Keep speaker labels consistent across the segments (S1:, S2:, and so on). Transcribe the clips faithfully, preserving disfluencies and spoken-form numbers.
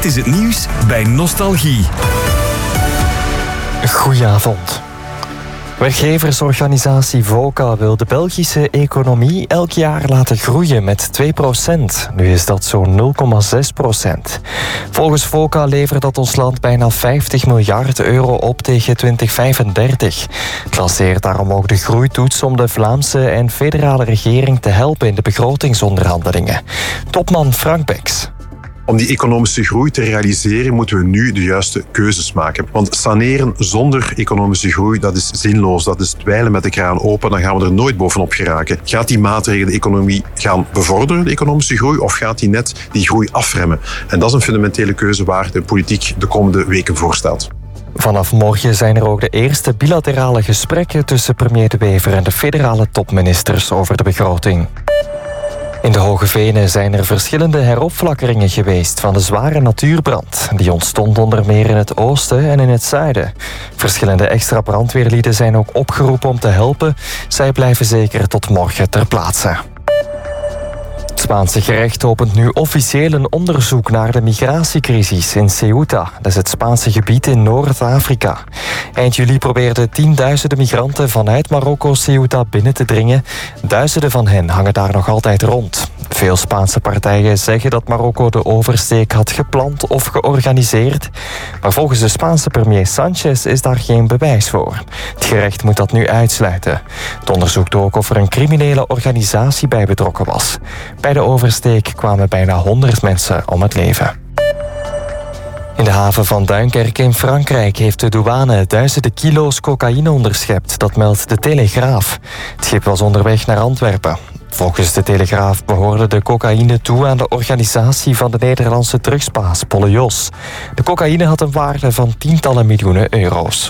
S1: is het nieuws bij Nostalgie.
S2: Goedenavond. Werkgeversorganisatie VOCA wil de Belgische economie elk jaar laten groeien met twee procent. Nu is dat zo'n nul komma zes procent. Volgens VOCA levert dat ons land bijna vijftig miljard euro op tegen twintig vijfendertig. Het lanceert daarom ook de groeitoets om de Vlaamse en federale regering te helpen in de begrotingsonderhandelingen. Topman Frank Beks.
S3: Om die economische groei te realiseren moeten we nu de juiste keuzes maken. Want saneren zonder economische groei, dat is zinloos. Dat is dweilen met de kraan open, dan gaan we er nooit bovenop geraken. Gaat die maatregel de economie gaan bevorderen, de economische groei, of gaat die net die groei afremmen? En dat is een fundamentele keuze waar de politiek de komende weken voor staat.
S2: Vanaf morgen zijn er ook de eerste bilaterale gesprekken tussen premier De Wever en de federale topministers over de begroting. In de Hoge Venen zijn er verschillende heropflakkeringen geweest van de zware natuurbrand. Die ontstond onder meer in het oosten en in het zuiden. Verschillende extra brandweerlieden zijn ook opgeroepen om te helpen. Zij blijven zeker tot morgen ter plaatse. Het Spaanse gerecht opent nu officieel een onderzoek naar de migratiecrisis in Ceuta. Dat is het Spaanse gebied in Noord-Afrika. Eind juli probeerden tienduizenden migranten vanuit Marokko Ceuta binnen te dringen. Duizenden van hen hangen daar nog altijd rond. Veel Spaanse partijen zeggen dat Marokko de oversteek had gepland of georganiseerd. Maar volgens de Spaanse premier Sanchez is daar geen bewijs voor. Het gerecht moet dat nu uitsluiten. Het onderzoekt ook of er een criminele organisatie bij betrokken was. Bij de oversteek kwamen bijna honderd mensen om het leven. In de haven van Duinkerke in Frankrijk heeft de douane duizenden kilo's cocaïne onderschept. Dat meldt de Telegraaf. Het schip was onderweg naar Antwerpen. Volgens de Telegraaf behoorde de cocaïne toe aan de organisatie van de Nederlandse drugsbaas Polle Jos. De cocaïne had een waarde van tientallen miljoenen euro's.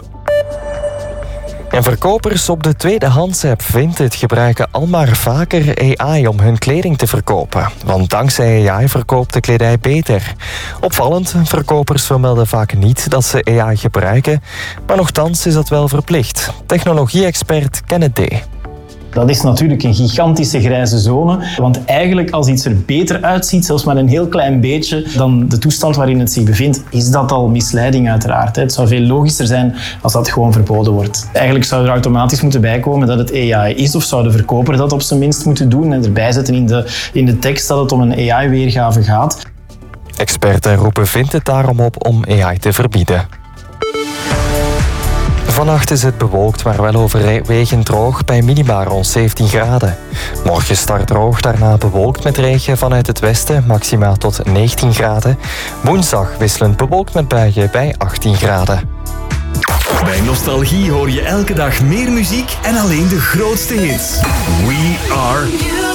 S2: En verkopers op de tweedehands-app Vinted gebruiken al maar vaker A I om hun kleding te verkopen. Want dankzij A I verkoopt de kledij beter. Opvallend, verkopers vermelden vaak niet dat ze A I gebruiken, maar nochtans is dat wel verplicht. Technologie-expert Kenneth D.
S4: Dat is natuurlijk een gigantische grijze zone. Want eigenlijk als iets er beter uitziet, zelfs maar een heel klein beetje, dan de toestand waarin het zich bevindt, is dat al misleiding uiteraard. Het zou veel logischer zijn als dat gewoon verboden wordt. Eigenlijk zou er automatisch moeten bijkomen dat het A I is, of zou de verkoper dat op zijn minst moeten doen en erbij zetten in de, in de tekst dat het om een A I-weergave gaat.
S2: Experten roepen Vinted daarom op om A I te verbieden. Vannacht is het bewolkt, maar wel overwegend droog bij minima rond zeventien graden. Morgen start droog, daarna bewolkt met regen vanuit het westen, maxima tot negentien graden. Woensdag wisselend bewolkt met buien bij achttien graden.
S1: Bij Nostalgie hoor je elke dag meer muziek en alleen de grootste hits. We are